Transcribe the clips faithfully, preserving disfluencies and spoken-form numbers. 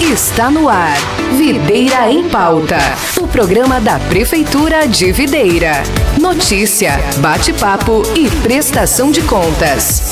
Está no ar, Videira em Pauta, o programa da Prefeitura de Videira. Notícia, bate-papo e prestação de contas.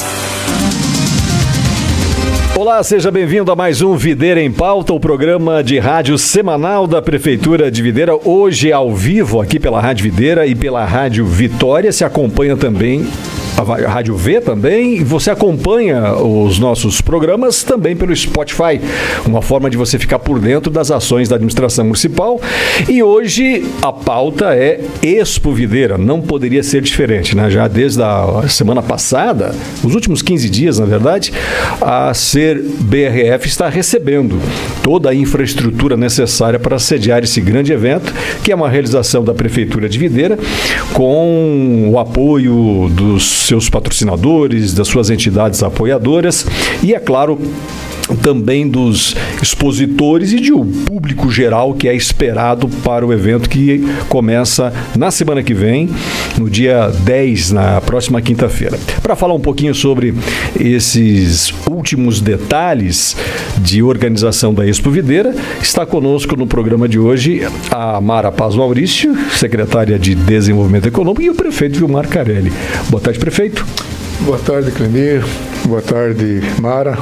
Olá, seja bem-vindo a mais um Videira em Pauta, o programa de rádio semanal da Prefeitura de Videira. Hoje ao vivo aqui pela Rádio Videira e pela Rádio Vitória. Se acompanha também a Rádio V também, e você acompanha os nossos programas também pelo Spotify, uma forma de você ficar por dentro das ações da administração municipal. E hoje a pauta é Expo Videira, não poderia ser diferente, né? Já desde a semana passada, os últimos quinze dias, na verdade, a Ser B R F está recebendo toda a infraestrutura necessária para sediar esse grande evento, que é uma realização da Prefeitura de Videira, com o apoio dos seus patrocinadores, das suas entidades apoiadoras e, é claro, também dos expositores e de um público geral que é esperado para o evento que começa na semana que vem, no dia dez, na próxima quinta-feira. Para falar um pouquinho sobre esses últimos detalhes de organização da Expo Videira, está conosco no programa de hoje a Mara Paz Maurício, secretária de Desenvolvimento Econômico, e o prefeito Vilmar Carelli. Boa tarde, prefeito. Boa tarde, Clemir. Boa tarde, Mara.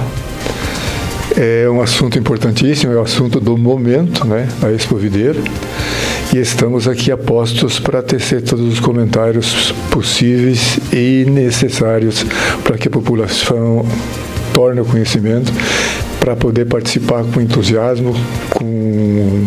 É um assunto importantíssimo, é o assunto do momento, né? A Expo Videira. E estamos aqui a postos para tecer todos os comentários possíveis e necessários para que a população torne o conhecimento, para poder participar com entusiasmo, com,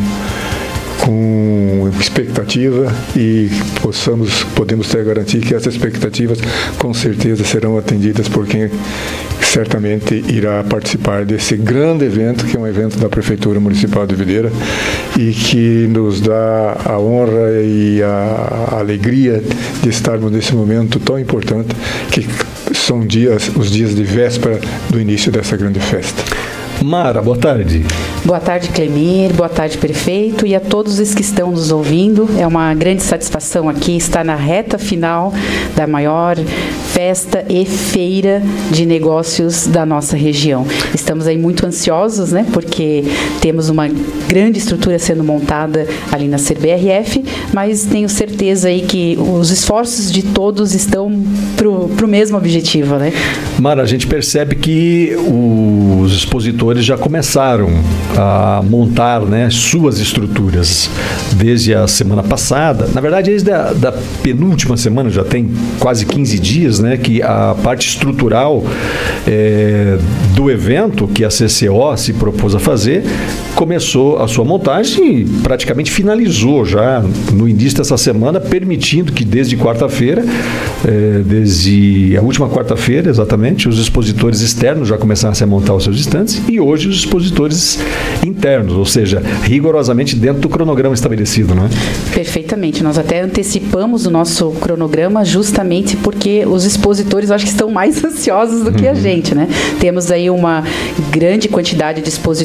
com expectativa, e possamos, podemos ter a garantia que essas expectativas com certeza serão atendidas por quem certamente irá participar desse grande evento, que é um evento da Prefeitura Municipal de Videira e que nos dá a honra e a alegria de estarmos nesse momento tão importante, que são dias, os dias de véspera do início dessa grande festa. Mara, boa tarde. Boa tarde, Clemir. Boa tarde, prefeito, e a todos os que estão nos ouvindo. É uma grande satisfação aqui estar na reta final da maior festa e feira de negócios da nossa região. Estamos aí muito ansiosos, né, porque temos uma grande estrutura sendo montada ali na Ser B R F, mas tenho certeza aí que os esforços de todos estão para o mesmo objetivo, né? Mara, a gente percebe que os expositores já começaram a montar, né, suas estruturas desde a semana passada. Na verdade, desde a da penúltima semana, já tem quase quinze dias, né, que a parte estrutural é, do evento, que a C C O se propôs a fazer, começou a sua montagem e praticamente finalizou já no início dessa semana, permitindo que desde quarta-feira, é, desde a última quarta-feira, exatamente, os expositores externos já começaram a montar os seus estandes, e hoje os expositores internos, ou seja, rigorosamente dentro do cronograma estabelecido, não é? Perfeitamente. Nós até antecipamos o nosso cronograma justamente porque os expositores, acho que estão mais ansiosos do que a gente, né? Temos aí uma grande quantidade de expositores